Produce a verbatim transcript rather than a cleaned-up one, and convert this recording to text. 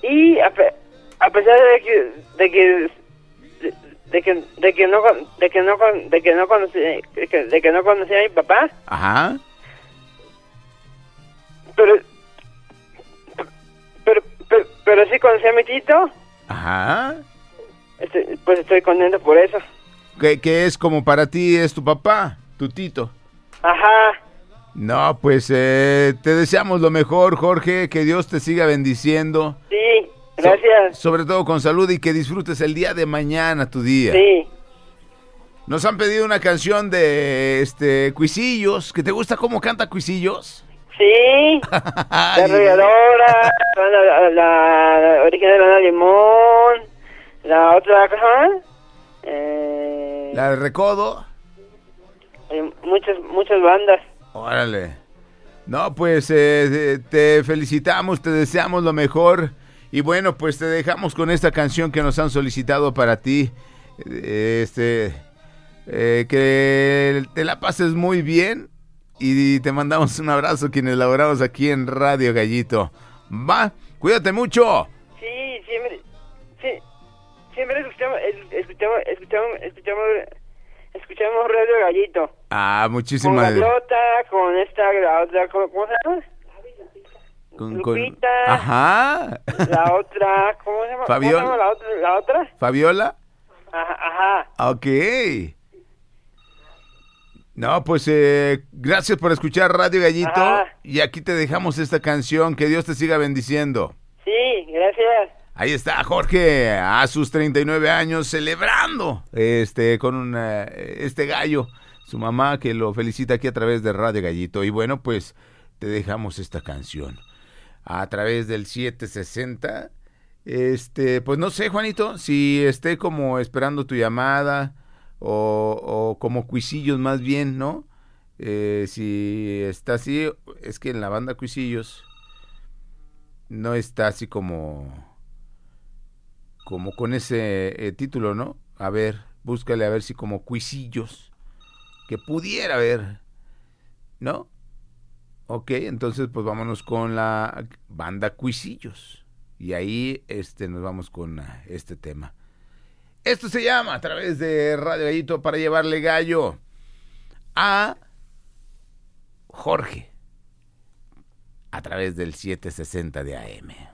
Y a, pe- a pesar de que de que de, de que de que no con- de que no con- de que no conocí de que, de que no conocía a mi papá, Ajá. pero pero pero, pero sí conocí a mi tito, Ajá. este, pues estoy contento por eso. ¿Qué, qué es como para ti es tu papá, tu tito? Ajá. No, pues eh, te deseamos lo mejor, Jorge, que Dios te siga bendiciendo. Sí, gracias. So- sobre todo con salud y que disfrutes el día de mañana, tu día. Sí. Nos han pedido una canción de este Cuisillos, ¿que te gusta cómo canta Cuisillos? Sí. La arrolladora, la, la, la, la original de Ana Limón, la otra cosa, eh, La de Recodo. hay muchas muchas bandas. Órale. No, pues eh, te felicitamos, te deseamos lo mejor. Y bueno, pues te dejamos con esta canción que nos han solicitado para ti. Eh, Este, eh, que te la pases muy bien. Y te mandamos un abrazo quienes laboramos aquí en Radio Gallito. Va, cuídate mucho. Sí, siempre, sí, siempre escuchamos, es- escuchamos, escuchamos, escuchamos, escuchamos Radio Gallito. Ah, Con muchísimas Gaviota, con esta, la otra, ¿cómo, cómo se llama? con, con- Lupita. Ajá. La otra, ¿cómo se llama? Fabiola. ¿Cómo se llama la otra? ¿La otra? Fabiola. Ajá, ajá. Ok. No, pues eh, gracias por escuchar Radio Gallito. Ajá. Y aquí te dejamos esta canción. Que Dios te siga bendiciendo. Sí, gracias. Ahí está Jorge a sus treinta y nueve años celebrando este con una, este gallo. Su mamá que lo felicita aquí a través de Radio Gallito. Y bueno, pues te dejamos esta canción a través del siete sesenta. Este, pues no sé, Juanito, si esté como esperando tu llamada o, o como Cuisillos más bien, ¿no? Eh, si está así, es que en la banda Cuisillos no está así como como con ese eh, título, ¿no? A ver, búscale a ver si como Cuisillos, que pudiera haber, ¿no? Ok, entonces pues vámonos con la banda Cuisillos. Y ahí este, nos vamos con uh, este tema. Esto se llama a través de Radio Gallito para llevarle gallo a Jorge a través del siete sesenta de A M.